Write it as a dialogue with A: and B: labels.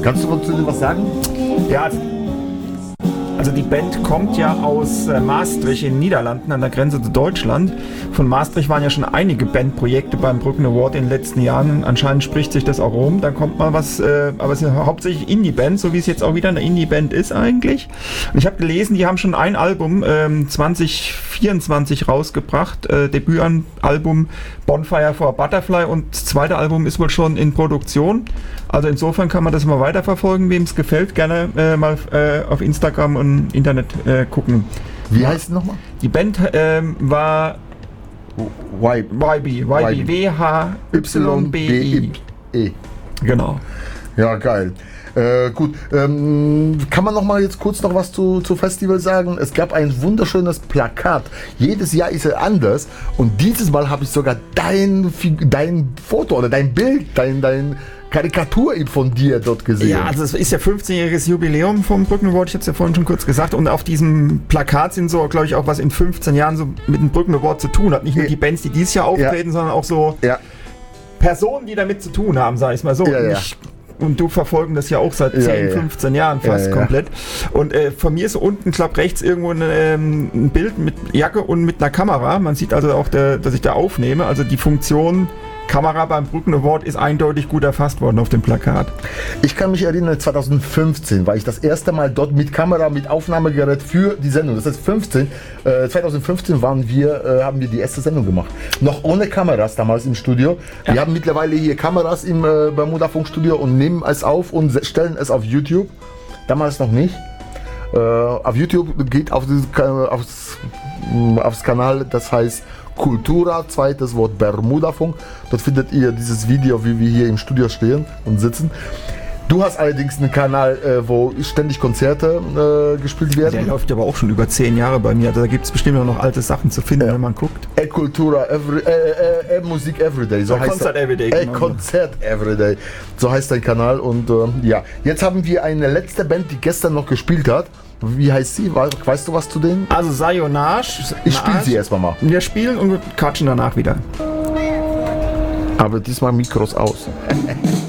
A: Kannst du zu dem was sagen?
B: Ja, also die Band kommt ja aus Maastricht in den Niederlanden an der Grenze zu Deutschland. Von Maastricht waren ja schon einige Bandprojekte beim Brücken Award in den letzten Jahren. Anscheinend spricht sich das auch rum. Da kommt mal was, aber es ist hauptsächlich Indie-Band, so wie es jetzt auch wieder eine Indie-Band ist eigentlich. Und ich habe gelesen, die haben schon ein Album 2024 rausgebracht, Debütalbum Bonfire for Butterfly, und das zweite Album ist wohl schon in Produktion. Also insofern kann man das mal weiterverfolgen, wem es gefällt, gerne mal auf Instagram und Internet gucken.
A: Wie heißt es nochmal?
B: Die Band war YB, W-H-Y-B-I. Genau.
A: Ja, geil. Gut, kann man noch mal jetzt kurz noch was zu Festival sagen? Es gab ein wunderschönes Plakat. Jedes Jahr ist er anders, und dieses Mal habe ich sogar dein Foto oder dein Bild, dein Karikatur von dir dort gesehen.
B: Ja, also es ist ja 15-jähriges Jubiläum vom Brücken Award, ich habe es ja vorhin schon kurz gesagt, und auf diesem Plakat sind so, glaube ich, auch was in 15 Jahren so mit dem Brücken Award zu tun hat. Nicht nur die Bands, die dieses Jahr auftreten, sondern auch so Personen, die damit zu tun haben, sage ich mal so. Und du verfolgen das ja auch seit 10, 15 Jahren fast komplett. Und von mir ist unten, glaube rechts irgendwo ein Bild mit Jacke und mit einer Kamera. Man sieht also auch, dass ich da aufnehme. Also die Funktion Kamera beim Brücken Award ist eindeutig gut erfasst worden auf dem Plakat.
A: Ich kann mich erinnern, 2015 war ich das erste Mal dort mit Kamera, mit Aufnahmegerät für die Sendung. Das heißt 2015 haben wir die erste Sendung gemacht. Noch ohne Kameras damals im Studio. Wir haben mittlerweile hier Kameras im Bermuda-Funkstudio und nehmen es auf und stellen es auf YouTube. Damals noch nicht. Auf YouTube geht aufs Kanal, das heißt Kultura, zweites Wort Bermuda-Funk. Dort findet ihr dieses Video, wie wir hier im Studio stehen und sitzen. Du hast allerdings einen Kanal, wo ständig Konzerte gespielt werden.
B: Der läuft aber auch schon über 10 Jahre bei mir. Also da gibt es bestimmt noch alte Sachen zu finden, wenn man guckt.
A: Kultura, Musik Everyday. So heißt
B: Konzert Everyday.
A: Konzert Everyday. So heißt dein Kanal. Und jetzt haben wir eine letzte Band, die gestern noch gespielt hat. Wie heißt sie? Weißt du was zu denen?
B: Also Sayonage.
A: Ich spiele sie erstmal mal.
B: Wir spielen und quatschen danach wieder.
A: Aber diesmal Mikros aus.